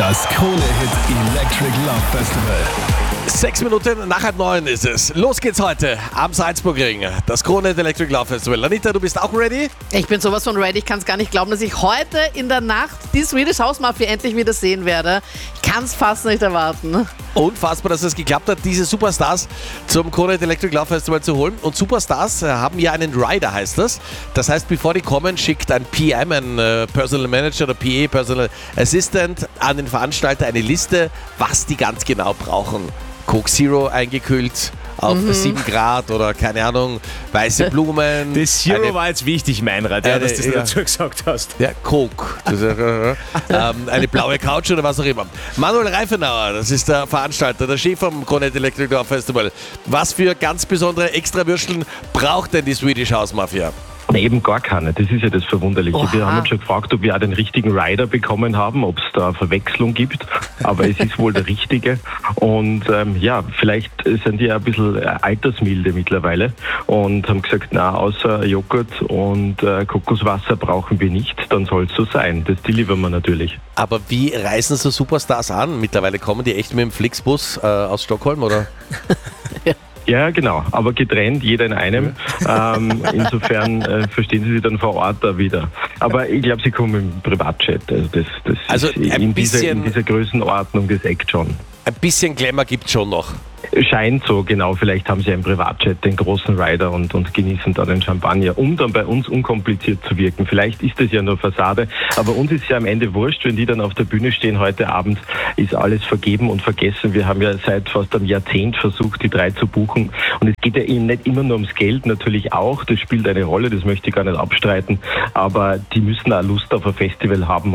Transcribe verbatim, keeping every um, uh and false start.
Das Krone-Hit Electric Love Festival. Sechs Minuten nach halb neun ist es. Los geht's heute am Salzburgring. Das Krone-Hit Electric Love Festival. Anita, du bist auch ready? Ich bin sowas von ready. Ich kann es gar nicht glauben, dass ich heute in der Nacht die Swedish House Mafia endlich wieder sehen werde. Ich kann es fast nicht erwarten. Unfassbar, dass es geklappt hat, diese Superstars zum Krone-Hit Electric Love Festival zu holen. Und Superstars haben ja einen Rider, heißt das. Das heißt, bevor die kommen, schickt ein P M, ein äh, Personal Manager oder P A, Personal Assistant, an den Veranstalter eine Liste, was die ganz genau brauchen. Coke Zero eingekühlt auf mhm. sieben Grad oder keine Ahnung, weiße Blumen. Das Zero eine, war jetzt wichtig, Meinrad, ja, eine, dass du das ja, dazu gesagt hast. Ja, Coke. Das ist, äh, ähm, eine blaue Couch oder was auch immer. Manuel Reifenauer, das ist der Veranstalter, der Chef vom Krone-Hit Electric Love Festival. Was für ganz besondere Extrawürsteln braucht denn die Swedish House Mafia? Eben gar keine, das ist ja das Verwunderliche. Oha. Wir haben uns schon gefragt, ob wir auch den richtigen Rider bekommen haben, ob es da eine Verwechslung gibt, aber es ist wohl der richtige. Und ähm, ja, vielleicht sind die ja ein bisschen altersmilde mittlerweile und haben gesagt, na, außer Joghurt und äh, Kokoswasser brauchen wir nicht, dann soll es so sein. Das delivern wir natürlich. Aber wie reisen so Superstars an? Mittlerweile kommen die echt mit dem Flixbus äh, aus Stockholm, oder? Ja. Ja, genau, aber getrennt, jeder in einem. Ähm, insofern äh, verstehen Sie sich dann vor Ort da wieder. Aber ich glaube, Sie kommen im Privatjet. Also das, das also ist ein in, bisschen, dieser, in dieser Größenordnung das Eck schon. Ein bisschen Glamour gibt es schon noch. Scheint so, genau. Vielleicht haben Sie einen Privatjet, den großen Rider und, und genießen da den Champagner, um dann bei uns unkompliziert zu wirken. Vielleicht ist das ja nur Fassade, aber uns ist ja am Ende wurscht, wenn die dann auf der Bühne stehen heute Abend, ist alles vergeben und vergessen. Wir haben ja seit fast einem Jahrzehnt versucht, die drei zu buchen und es geht ja eben nicht immer nur ums Geld, natürlich auch, das spielt eine Rolle, das möchte ich gar nicht abstreiten, aber die müssen auch Lust auf ein Festival haben.